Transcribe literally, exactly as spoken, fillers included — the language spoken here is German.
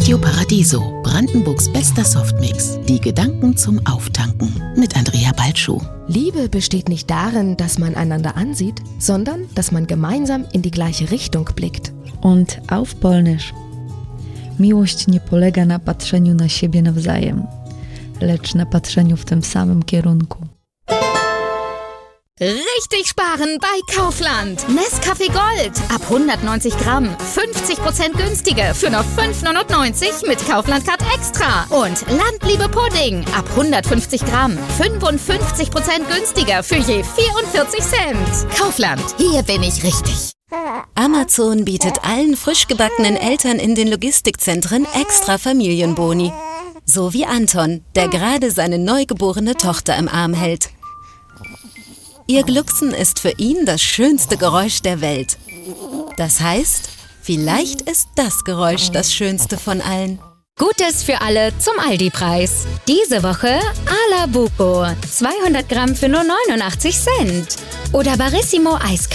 Radio Paradiso, Brandenburgs bester Softmix. Die Gedanken zum Auftanken mit Andrea Balschuh. Liebe besteht nicht darin, dass man einander ansieht, sondern dass man gemeinsam in die gleiche Richtung blickt. Und auf Polnisch. Miłość nie polega na patrzeniu na siebie nawzajem, lecz na patrzeniu w tym samym kierunku. Richtig sparen bei Kaufland. Nescafé Gold ab hundertneunzig Gramm. fünfzig Prozent günstiger für nur fünf neunundneunzig mit Kaufland-Card Extra. Und Landliebe Pudding ab hundertfünfzig Gramm. fünfundfünfzig Prozent günstiger für je vierundvierzig Cent. Kaufland, hier bin ich richtig. Amazon bietet allen frisch gebackenen Eltern in den Logistikzentren extra Familienboni. So wie Anton, der gerade seine neugeborene Tochter im Arm hält. Ihr Glucksen ist für ihn das schönste Geräusch der Welt. Das heißt, vielleicht ist das Geräusch das schönste von allen. Gutes für alle zum Aldi-Preis. Diese Woche Ala Buco. zweihundert Gramm für nur neunundachtzig Cent. Oder Barissimo Eiskalt.